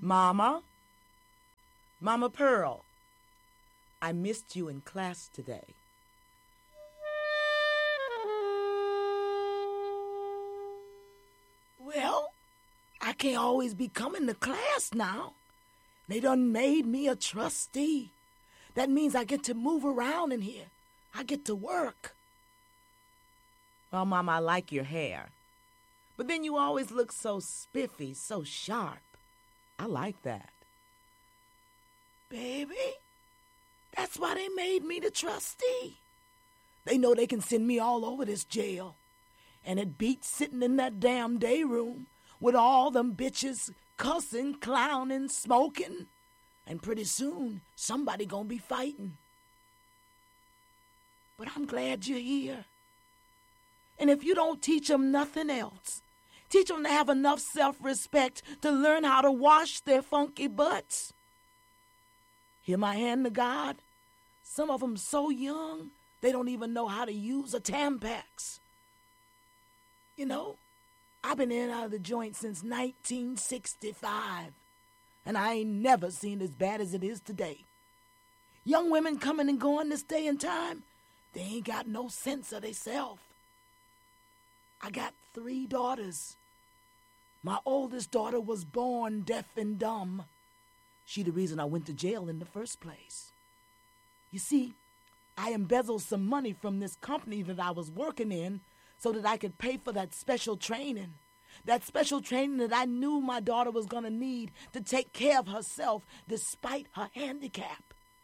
Mama? Mama Pearl, I missed you in class today. Well, I can't always be coming to class now. They done made me a trustee. That means I get to move around in here. I get to work. Well, Mama, I like your hair. But then you always look so spiffy, so sharp. I like that. Baby, that's why they made me the trustee. They know they can send me all over this jail. And it beats sitting in that damn day room with all them bitches cussing, clowning, smoking. And pretty soon, somebody gonna be fighting. But I'm glad you're here. And if you don't teach them nothing else, teach them to have enough self-respect to learn how to wash their funky butts. Hear my hand to God? Some of them so young, they don't even know how to use a Tampax. You know, I've been in and out of the joint since 1965, and I ain't never seen as bad as it is today. Young women coming and going this day and time, they ain't got no sense of theyself. I got 3 daughters. My oldest daughter was born deaf and dumb. She the reason I went to jail in the first place. You see, I embezzled some money from this company that I was working in so that I could pay for that special training. That special training that I knew my daughter was going to need to take care of herself despite her handicap.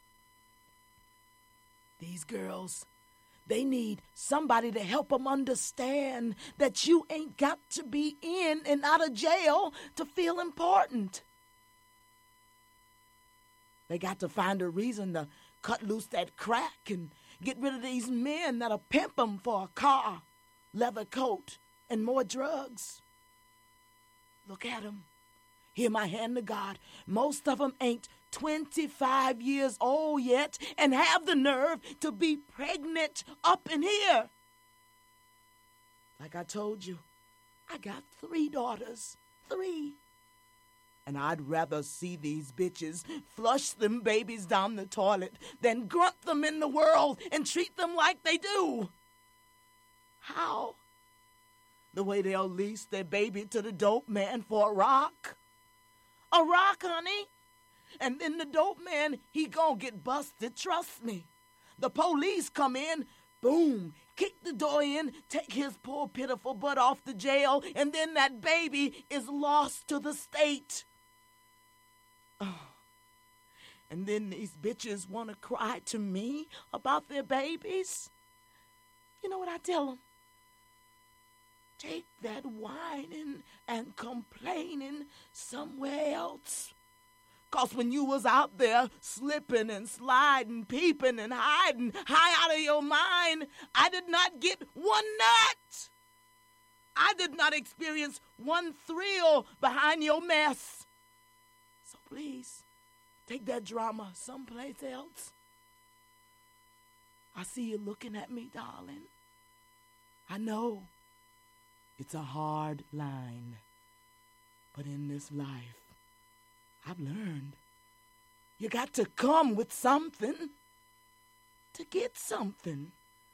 These girls, they need somebody to help them understand that you ain't got to be in and out of jail to feel important. They got to find a reason to cut loose that crack and get rid of these men that'll pimp them for a car, leather coat, and more drugs. Look at them. Hear my hand to God. Most of them ain't 25 years old yet and have the nerve to be pregnant up in here. Like I told you, I got 3 daughters. 3. And I'd rather see these bitches flush them babies down the toilet than grunt them in the world and treat them like they do. How? The way they'll lease their baby to the dope man for a rock. A rock, honey. And then the dope man, he gon' get busted, trust me. The police come in, boom, kick the door in, take his poor pitiful butt off the jail, and then that baby is lost to the state. Oh. And then these bitches want to cry to me about their babies. You know what I tell them? Take that whining and complaining somewhere else. 'Cause when you was out there slipping and sliding, peeping and hiding, high out of your mind, I did not get one nut. I did not experience one thrill behind your mess. So please, take that drama someplace else. I see you looking at me, darling. I know it's a hard line, but in this life, I've learned you got to come with something to get something.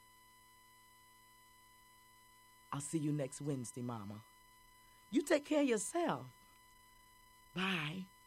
I'll see you next Wednesday, Mama. You take care of yourself. Bye.